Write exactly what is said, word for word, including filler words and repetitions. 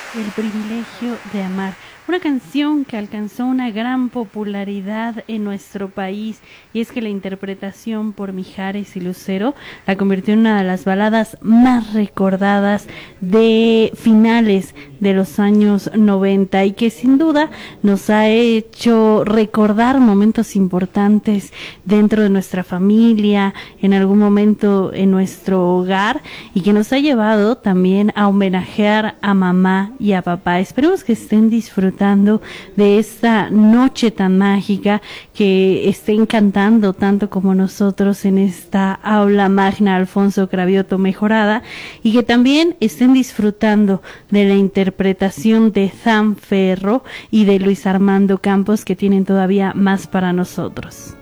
El privilegio de amar. Una canción que alcanzó una gran popularidad en nuestro país, y es que la interpretación por Mijares y Lucero la convirtió en una de las baladas más recordadas de finales de los años noventa, y que sin duda nos ha hecho recordar momentos importantes dentro de nuestra familia, en algún momento en nuestro hogar, y que nos ha llevado también a homenajear a mamá y a papá. Esperemos que estén disfrutando de esta noche tan mágica, que estén cantando tanto como nosotros en esta aula magna Alfonso Cravioto mejorada, y que también estén disfrutando de la interpretación de Sam Ferro y de Luis Armando Campos, que tienen todavía más para nosotros.